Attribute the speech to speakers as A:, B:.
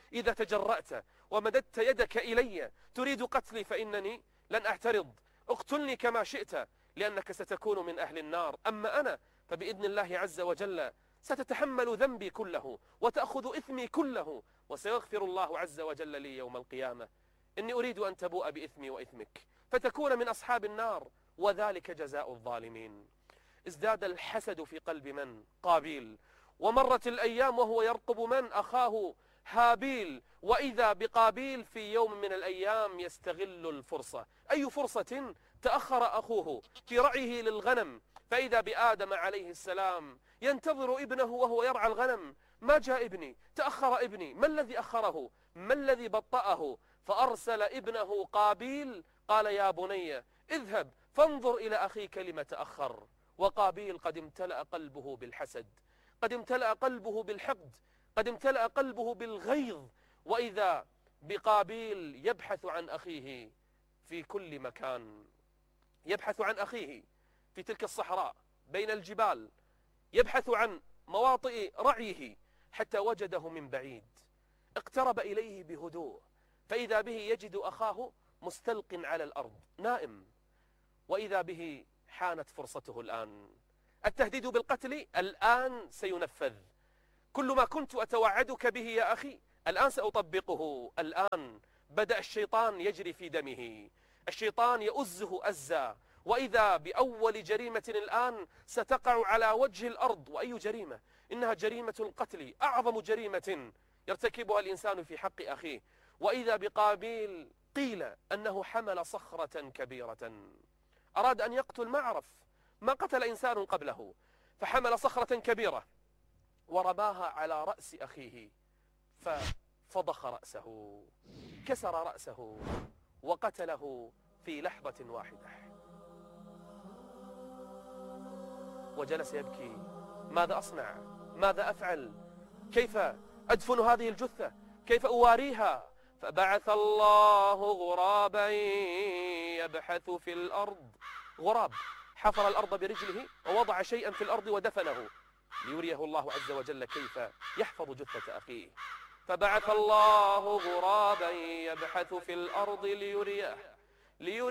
A: إذا تجرأت ومددت يدك إلي تريد قتلي فإنني لن أعترض، اقتلني كما شئت لأنك ستكون من أهل النار. أما أنا فبإذن الله عز وجل ستتحمل ذنبي كله وتأخذ إثمي كله، وسيغفر الله عز وجل لي يوم القيامة. إني أريد أن تبوء بإثمي وإثمك فتكون من أصحاب النار، وذلك جزاء الظالمين. ازداد الحسد في قلب من؟ قابيل. ومرت الأيام وهو يرقب من؟ أخاه هابيل. وإذا بقابيل في يوم من الأيام يستغل الفرصة. أي فرصة؟ تأخر أخوه في رعيه للغنم، فإذا بآدم عليه السلام ينتظر ابنه وهو يرعى الغنم. ما جاء ابني؟ تأخر ابني. ما الذي أخره؟ ما الذي بطأه؟ فأرسل ابنه قابيل قال يا بني اذهب فانظر إلى أخيك لم تأخر. وقابيل قد امتلأ قلبه بالحسد، قد امتلأ قلبه بالحقد، قد امتلأ قلبه بالغيظ. وإذا بقابيل يبحث عن أخيه في كل مكان، يبحث عن أخيه في تلك الصحراء بين الجبال، يبحث عن مواطئ رعيه حتى وجده من بعيد. اقترب إليه بهدوء فإذا به يجد أخاه مستلق على الأرض نائم. وإذا به حانت فرصته الآن. التهديد بالقتل الآن سينفذ. كل ما كنت أتوعدك به يا أخي الآن سأطبقه. الآن بدأ الشيطان يجري في دمه، الشيطان يؤزه أزا. وإذا بأول جريمة الآن ستقع على وجه الأرض. وأي جريمة؟ إنها جريمة القتل، أعظم جريمة يرتكبها الإنسان في حق أخيه. وإذا بقابيل قيل أنه حمل صخرة كبيرة، أراد أن يقتل، ما عرف، ما قتل إنسان قبله، فحمل صخرة كبيرة ورماها على رأس أخيه ففضخ رأسه، كسر رأسه وقتله في لحظة واحدة. وجلس يبكي، ماذا أصنع؟ ماذا أفعل؟ كيف أدفن هذه الجثة؟ كيف أواريها؟ فبعث الله غرابا يبحث في الأرض. غراب حفر الأرض برجله ووضع شيئا في الأرض ودفنه ليريه الله عز وجل كيف يحفظ جثة أخيه. فبعث الله غرابا يبحث في الأرض ليريه